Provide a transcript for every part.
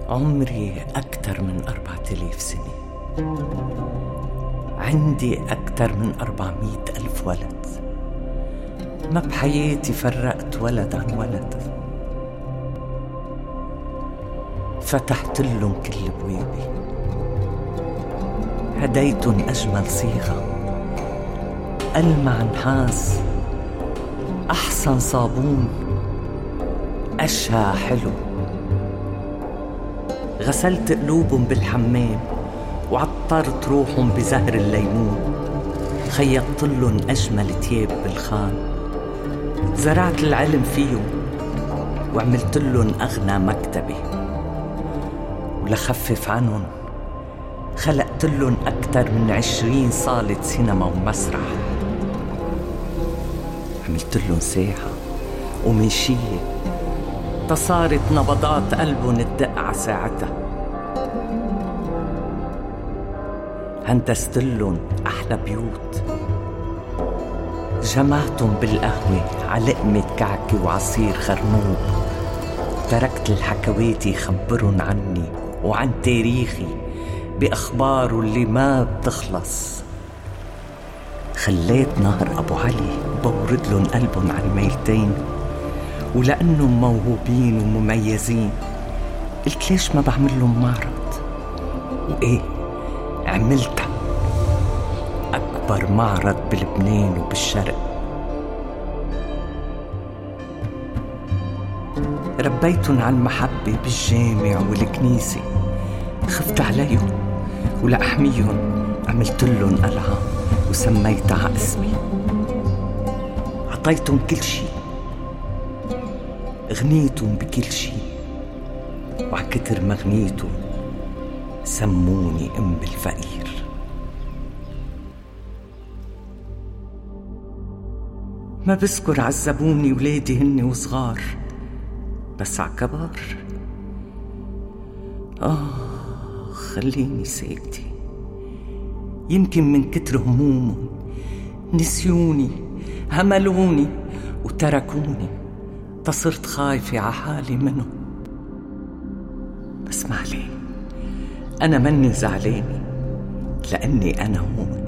عمري أكثر من 4000 سنة. عندي أكثر من 400,000 ولد. ما بحياتي فرقت ولد عن ولد. فتحت لهم كل بوابي، هديتن أجمل صيغة، ألمع نحاس، أحسن صابون، أشهى حلو. غسلت قلوبهم بالحمام وعطرت روحهم بزهر الليمون. خيطت لهم أجمل تياب بالخان، زرعت العلم فيهم وعملت لهم أغنى مكتبة. ولخفف عنهم خلقت لهم أكتر من 20 صالة سينما ومسرح. عملت لهم ساحة ومنشية تصارت نبضات قلبهم تدق على ساعتها. هندست لهم أحلى بيوت، جمعتهم بالقهوة على لقمة كعكة وعصير خرنوب. تركت الحكوات يخبرن عني وعن تاريخي بأخباره اللي ما بتخلص. خليت نهر أبو علي بورد لهم قلبهم على الميلتين، ولأنهم موهوبين ومميزين قلت ليش ما بعمل لهم معرض. وإيه عملتها، أكبر معرض بلبنان وبالشرق. ربيتن على المحبة بالجامع والكنيسة. خفت عليهم ولأحميهم عملت لهم قلعة وسميتها اسمي. عطيتهم كل شي، غنيتهم بكل شي، وعكتر ما غنيتهم سموني أم الفقير. ما بذكر عذبوني ولادي هني وصغار، بس عكبار خليني ساكتة. يمكن من كتر همومهم نسيوني، هملوني وتركوني، تصرت خايفة على حالي منهم. بس ما عليه، أنا مني زعلانة لأني أنا هون،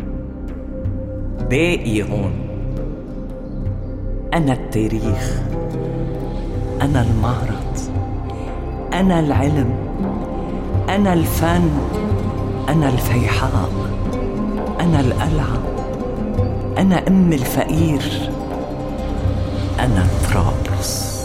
باقي هون. أنا التاريخ، أنا المعرض، أنا العلم، أنا الفن، أنا الفيحاء، أنا القلعة، أنا أم الفقير، أنا طرابلس.